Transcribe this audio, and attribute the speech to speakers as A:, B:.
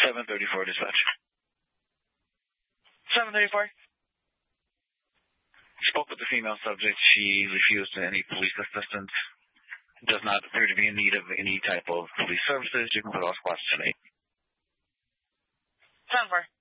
A: 734 dispatch.
B: 734.
A: Spoke with the female subject. She refused any police assistance. Does not appear to be in need of any type of police services. You can put all squats tonight.
B: 7-4.